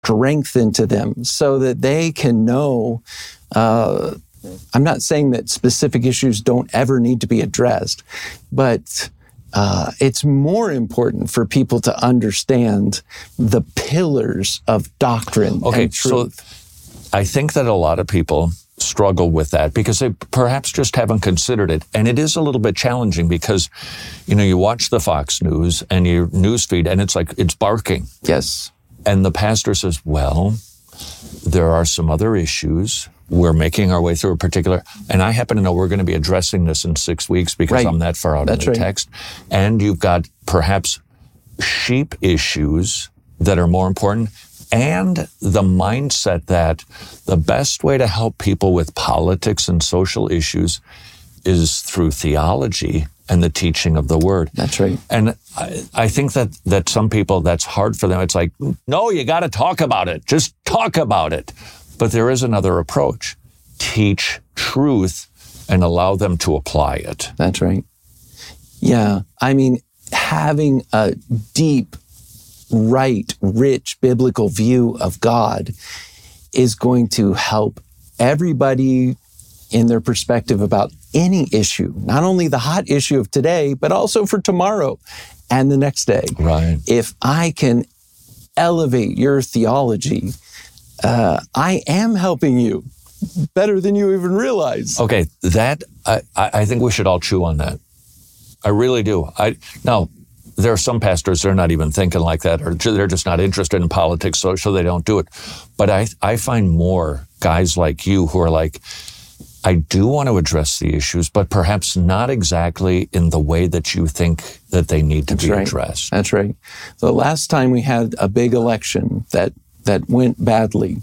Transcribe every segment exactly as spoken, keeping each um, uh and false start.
strength into them so that they can know. Uh, I'm not saying that specific issues don't ever need to be addressed, but uh, it's more important for people to understand the pillars of doctrine okay, and truth. So I think that a lot of people struggle with that because they perhaps just haven't considered it. And it is a little bit challenging because, you know, you watch the Fox News and your news feed and it's like, it's barking. Yes. And the pastor says, well, there are some other issues. We're making our way through a particular, and I happen to know we're going to be addressing this in six weeks because right. I'm that far out That's in the right. text. And you've got perhaps sheep issues that are more important, and the mindset that the best way to help people with politics and social issues is through theology and the teaching of the word. That's right. And I, I think that that some people, that's hard for them. It's like, no, you got to talk about it. Just talk about it. But there is another approach. Teach truth and allow them to apply it. That's right. Yeah. I mean, having a deep, right, rich biblical view of God is going to help everybody in their perspective about any issue, not only the hot issue of today, but also for tomorrow and the next day. Right. If I can elevate your theology, uh, I am helping you better than you even realize. Okay, that, I, I think we should all chew on that. I really do. I Now, there are some pastors that are not even thinking like that, or they're just not interested in politics, so, so they don't do it. But I, I find more guys like you who are like, I do want to address the issues, but perhaps not exactly in the way that you think that they need to That's be right. addressed. That's right. The last time we had a big election that that went badly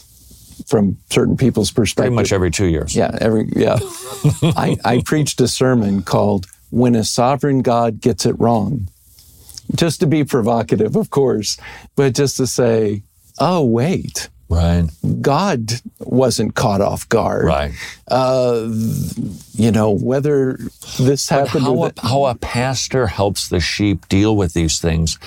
from certain people's perspective. Pretty much every two years. Yeah, every yeah. I, I preached a sermon called "When a Sovereign God Gets It Wrong," just to be provocative, of course, but just to say, "Oh, wait." Right. God wasn't caught off guard. Right. Uh, you know, whether this But happened how, or a, how a pastor helps the sheep deal with these things,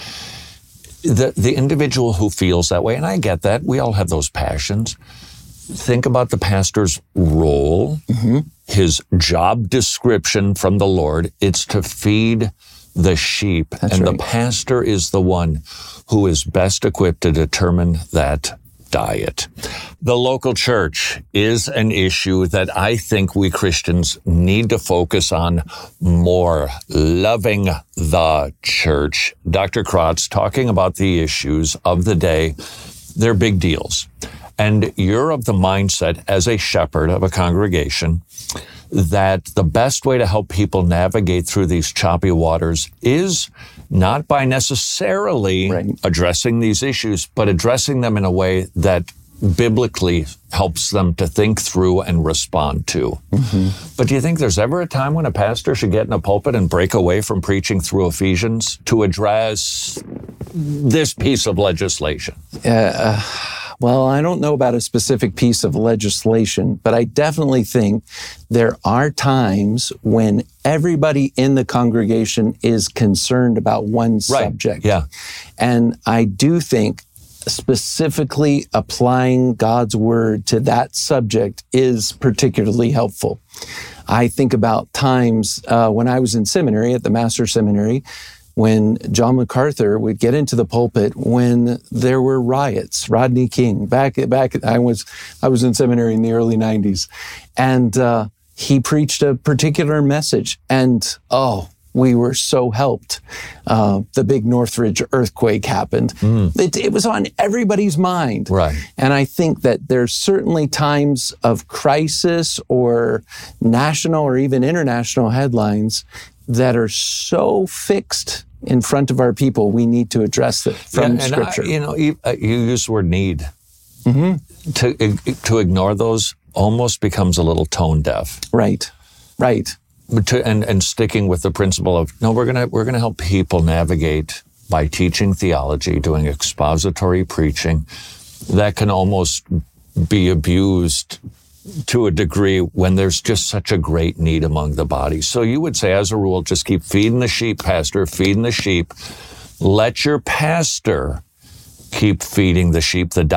the, the individual who feels that way, and I get that, we all have those passions. Think about the pastor's role, mm-hmm. his job description from the Lord. It's to feed the sheep. That's and right. the pastor is the one who is best equipped to determine that diet. The local church is an issue that I think we Christians need to focus on more. Loving the church. Doctor Kratz talking about the issues of the day. They're big deals. And you're of the mindset as a shepherd of a congregation that the best way to help people navigate through these choppy waters is not by necessarily right. addressing these issues, but addressing them in a way that biblically helps them to think through and respond to. Mm-hmm. But do you think there's ever a time when a pastor should get in a pulpit and break away from preaching through Ephesians to address this piece of legislation? Uh, well, I don't know about a specific piece of legislation, but I definitely think there are times when everybody in the congregation is concerned about one Right. subject. Yeah. And I do think specifically applying God's word to that subject is particularly helpful. I think about times uh, when I was in seminary, at the Master's Seminary, when John MacArthur would get into the pulpit when there were riots. Rodney King, back back, I was I was in seminary in the early nineties, and uh, he preached a particular message, and oh, we were so helped. Uh, the big Northridge earthquake happened. Mm. It, it was on everybody's mind. Right. And I think that there's certainly times of crisis or national or even international headlines that are so fixed in front of our people, we need to address it from yeah, and Scripture. I, you know, you, uh, you use the word need. Mm-hmm. To, to ignore those almost becomes a little tone deaf. Right, right. To, and, and sticking with the principle of, no, we're gonna we're gonna help people navigate by teaching theology, doing expository preaching, that can almost be abused to a degree when there's just such a great need among the body. So you would say, as a rule, just keep feeding the sheep, pastor, feeding the sheep. Let your pastor keep feeding the sheep. The